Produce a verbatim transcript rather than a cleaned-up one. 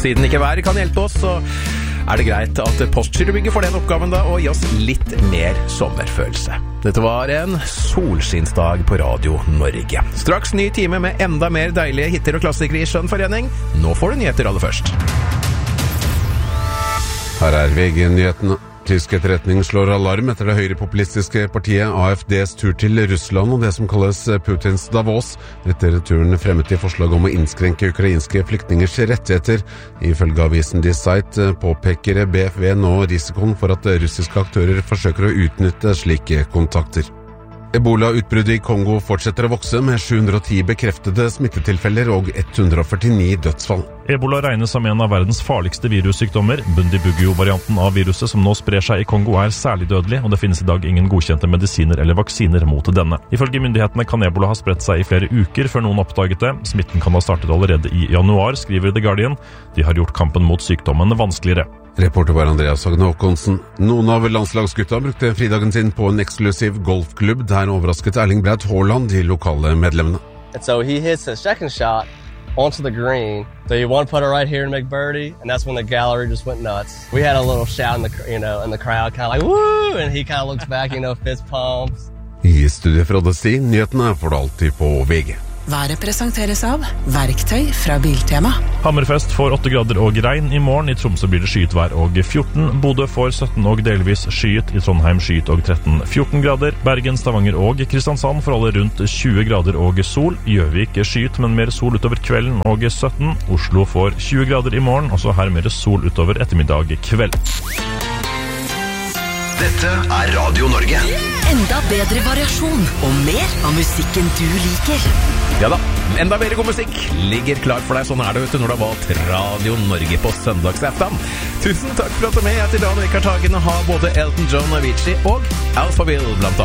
Siden ikke været kan hjelpe oss, så er det greit at Postgirobygget får den oppgaven da, og gi oss litt mer sommerfølelse. Dette var en solskinnsdag på Radio Norge. Straks ny time med enda mer deilige hitter og klassikere i Skjønn forening. Nå får du nyheter aller først. Her er V G-nyhetene. Tysk etterretning slår alarm etter det høyrepopulistiske partiet A F D's tur til Russland og det som kalles Putins Davos. Etter turen fremmet de forslag om å innskrenke ukrainske flyktningers rettigheter. Ifølge avisen Die Zeit påpeker B F V nå risikoen for at russiske aktører forsøker å utnytte slike kontakter. Ebola-utbruddet i Kongo fortsetter å vokse med sju hundre og ti bekreftede smittetilfeller og ett hundre og førtini dødsfall. Ebola regnes som en av verdens farligste virussykdommer. Bundibugyo-varianten av viruset som nå sprer seg i Kongo er særlig dødelig, og det finnes i dag ingen godkjente medisiner eller vaksiner mot denne. Ifølge myndighetene kan Ebola ha spredt seg i flere uker før noen oppdaget det. Smitten kan ha startet allerede i januar, skriver The Guardian. De har gjort kampen mot sykdommen vanskeligere. Reporter var Andreas Hagen Håkonsen. Noen av landslagsgutta brukte fridagen sin på en eksklusiv golfklubb. Der overrasket Erling Braut Haaland de lokale medlemmene. And so he hits a second shot onto the green. So you want to put it right here and make birdie, and that's when the gallery just went nuts. We had a little shout in the, you know, in the crowd, kind of like woo, and he kind of looks back, you know, fist pumps. I studiet fra Odyssey, nyhetene får du alltid på V G. Været presenteres av Verktøy fra Biltema. Hammerfest får åtte grader og regn i morgen. I Tromsø blir det skyet vær og fjorten. Bodø får sytten og delvis skyet. I Trondheim skyet og tretten fjorten grader. Bergen, Stavanger og Kristiansand får alle rundt tjue grader og sol. Gjøvik skyet, men mer sol utover kvelden og sytten. Oslo får tjue grader i morgen, og så her mer sol utover ettermiddag kveld. Dette er Radio Norge. Enda bedre variasjon og mer av musikken du liker. Ja da, enda mer god musikk ligger klar for deg. Sånn er det vet du når du har valgt Radio Norge på søndagsaften. Tusen takk for at du er med. Jeg heter Dan Rikard Hagen og har både Elton John, Avicii og Alphaville blant annet.